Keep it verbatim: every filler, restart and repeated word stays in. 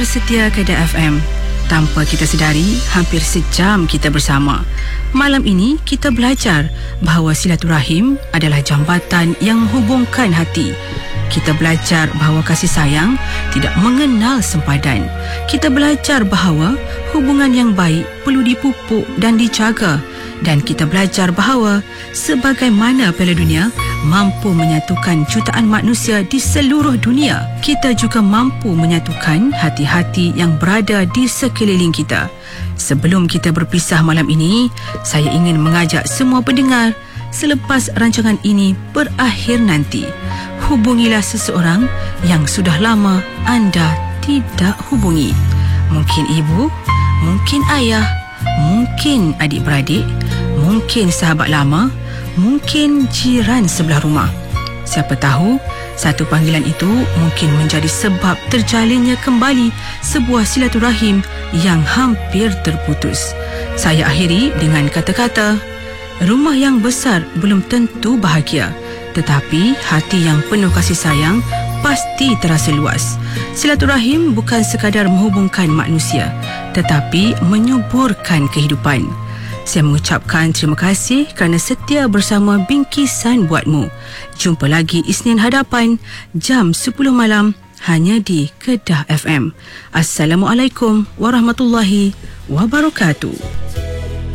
pendengar setia Kedah F M. Tanpa kita sedari, hampir sejam kita bersama. Malam ini kita belajar bahawa silaturahim adalah jambatan yang menghubungkan hati. Kita belajar bahawa kasih sayang tidak mengenal sempadan. Kita belajar bahawa hubungan yang baik perlu dipupuk dan dijaga. Dan kita belajar bahawa sebagaimana Piala Dunia mampu menyatukan jutaan manusia di seluruh dunia, kita juga mampu menyatukan hati-hati yang berada di sekeliling kita. Sebelum kita berpisah malam ini, saya ingin mengajak semua pendengar, selepas rancangan ini berakhir nanti, hubungilah seseorang yang sudah lama anda tidak hubungi. Mungkin ibu, mungkin ayah, mungkin adik-beradik, mungkin sahabat lama, mungkin jiran sebelah rumah. Siapa tahu, satu panggilan itu mungkin menjadi sebab terjalinnya kembali sebuah silaturahim yang hampir terputus. Saya akhiri dengan kata-kata, rumah yang besar belum tentu bahagia, tetapi hati yang penuh kasih sayang pasti terasa luas. Silaturahim bukan sekadar menghubungkan manusia, tetapi menyuburkan kehidupan. Saya mengucapkan terima kasih kerana setia bersama Bingkisan Buatmu. Jumpa lagi Isnin hadapan jam sepuluh malam hanya di Kedah F M. Assalamualaikum warahmatullahi wabarakatuh.